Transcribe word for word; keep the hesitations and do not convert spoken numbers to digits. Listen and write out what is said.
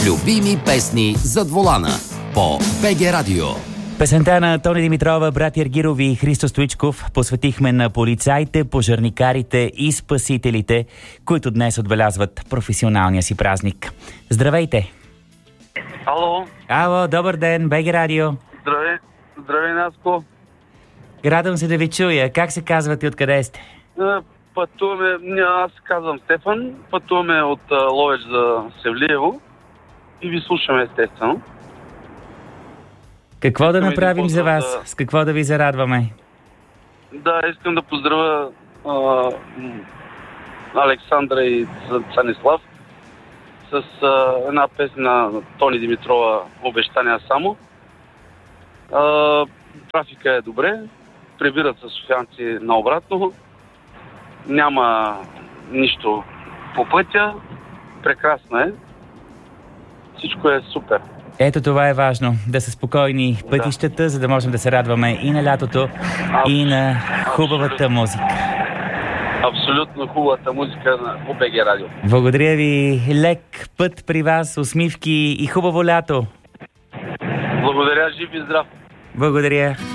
Любими песни зад волана по БГ Радио. Песента на Тони Димитрова, брат Ергиров и Христо Стоичков посветихме на полицаите, пожарникарите и спасителите, които днес отбелязват професионалния си празник. Здравейте! Ало! Ало, добър ден, БГ Радио! Здравей! Здравей, Наско! Радвам се да ви чуя. Как се казвате и откъде сте? Пътуваме, аз се казвам Стефан, пътуваме от Ловеч за Севлиево и ви слушаме естествено. Какво да Искам направим за вас? Да... С какво да ви зарадваме? Да, искам да поздравя а, Александра и Станислав с а, една песен на Тони Димитрова "Обещания само". А, трафика е добре, прибират се софиянци наобратно, няма нищо по пътя, прекрасно е, всичко е супер. Ето това е важно, да са спокойни пътищата, да. За да можем да се радваме и на лятото, Аб... и на хубавата Абсолютно. музика. Абсолютно хубавата музика на БГ Радио. Благодаря ви, лек път при вас, усмивки и хубаво лято. Благодаря, жив и здрав. Благодаря.